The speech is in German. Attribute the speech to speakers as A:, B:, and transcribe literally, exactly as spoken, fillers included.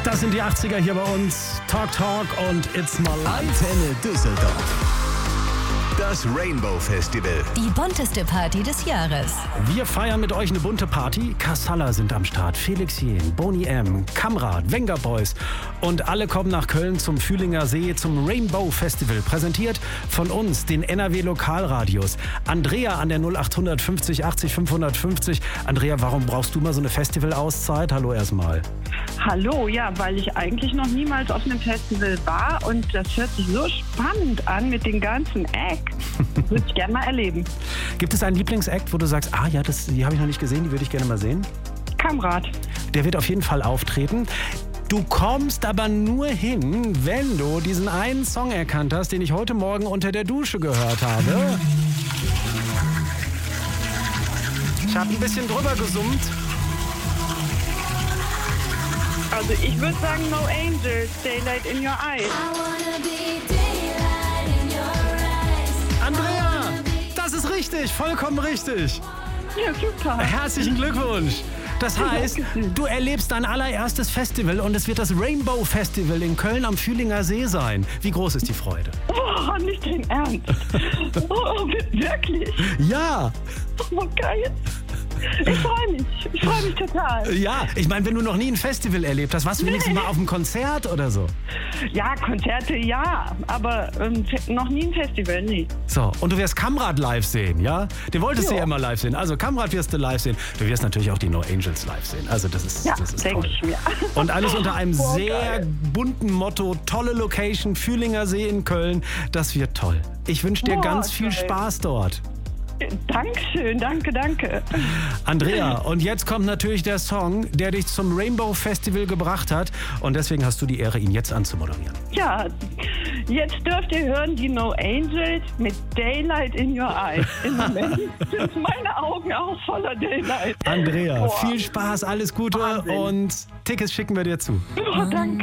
A: Das sind die achtziger hier bei uns. Talk Talk und It's My Life.
B: Antenne Düsseldorf. Das Rainbow Festival.
C: Die bunteste Party des Jahres.
A: Wir feiern mit euch eine bunte Party. Kassala sind am Start, Felix Jähn, Boni M, Kamrat, Wenger Boys und alle kommen nach Köln zum Fühlinger See zum Rainbow Festival. Präsentiert von uns, den N R W Lokalradios. Andrea an der null acht fünfzig achtzig fünfhundertfünfzig. Andrea, warum brauchst du mal so eine Festivalauszeit? Hallo erstmal.
D: Hallo, ja, weil ich eigentlich noch niemals auf einem Festival war und das hört sich so spannend an mit den ganzen Acts. Würde ich gerne mal erleben.
A: Gibt es einen Lieblingsact, wo du sagst, ah ja, das, die habe ich noch nicht gesehen, die würde ich gerne mal sehen?
D: Kamrat.
A: Der wird auf jeden Fall auftreten. Du kommst aber nur hin, wenn du diesen einen Song erkannt hast, den ich heute Morgen unter der Dusche gehört habe. Ich habe ein bisschen drüber gesummt.
D: Also ich würde sagen No Angels, Daylight in Your Eyes.
A: Andrea, das ist richtig, vollkommen richtig.
D: Ja, super.
A: Herzlichen Glückwunsch. Das heißt, du erlebst dein allererstes Festival und es wird das Rainbow Festival in Köln am Fühlinger See sein. Wie groß ist die Freude?
D: Oh, nicht dein Ernst. Oh, wirklich?
A: Ja.
D: Oh, geil. Ich freue mich. Ich freue mich total.
A: Ja, ich meine, wenn du noch nie ein Festival erlebt hast, warst du wenigstens
D: Nee.
A: mal auf einem Konzert oder so?
D: Ja, Konzerte ja, aber ähm, fe- noch nie ein Festival, nee.
A: So, und du wirst Kamrat live sehen, ja? Den wolltest du
D: Ja.
A: ja immer live sehen. Also Kamrat wirst du live sehen. Du wirst natürlich auch die No Angels live sehen. Also das ist,
D: Ja,
A: das ist
D: denke
A: toll.
D: ich mir.
A: Und alles unter einem
D: Oh,
A: sehr
D: geil.
A: bunten Motto. Tolle Location, Fühlinger See in Köln. Das wird toll. Ich wünsche dir
D: Oh,
A: ganz viel
D: geil.
A: Spaß dort.
D: Dankeschön, danke, danke.
A: Andrea, und jetzt kommt natürlich der Song, der dich zum Rainbow Festival gebracht hat. Und deswegen hast du die Ehre, ihn jetzt anzumoderieren.
D: Ja, jetzt dürft ihr hören die No Angels mit Daylight in Your Eyes. Im Moment sind meine Augen auch voller Daylight.
A: Andrea,
D: Boah.
A: viel Spaß, alles Gute
D: Wahnsinn.
A: und Tickets schicken wir dir zu.
D: Oh, danke.